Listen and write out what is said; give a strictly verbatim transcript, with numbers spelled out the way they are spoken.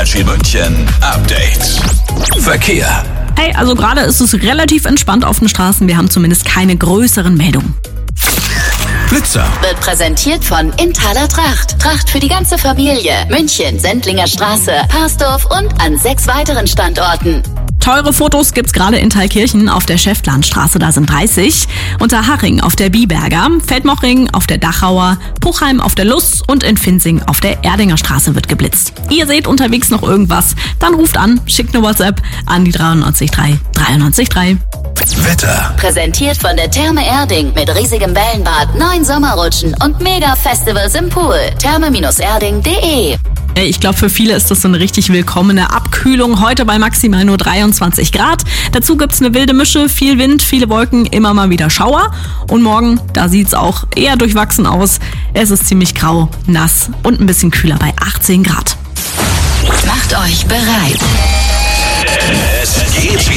Energy München Update. Verkehr. Hey, also gerade ist es relativ entspannt auf den Straßen. Wir haben zumindest keine größeren Meldungen. Blitzer. Wird präsentiert von Inthaler Tracht. Tracht für die ganze Familie. München, Sendlinger Straße, Parsdorf und an sechs weiteren Standorten. Teure Fotos gibt's gerade in Thalkirchen auf der Schäftlarnstraße, da sind dreißig. Unterhaching auf der Biberger, Feldmochring auf der Dachauer, Puchheim auf der Luss und in Finsing auf der Erdinger Straße wird geblitzt. Ihr seht unterwegs noch irgendwas, dann ruft an, schickt eine WhatsApp an die dreiundneunzig drei dreiundneunzig drei. Wetter. Präsentiert von der Therme Erding mit riesigem Wellenbad, neun Sommerrutschen und Mega-Festivals im Pool. therme erding punkt de. Ich glaube, für viele ist das so eine richtig willkommene Abkühlung. Heute bei maximal nur dreiundzwanzig Grad. Dazu gibt's eine wilde Mische, viel Wind, viele Wolken, immer mal wieder Schauer. Und morgen, da sieht's auch eher durchwachsen aus. Es ist ziemlich grau, nass und ein bisschen kühler bei achtzehn Grad. Macht euch bereit.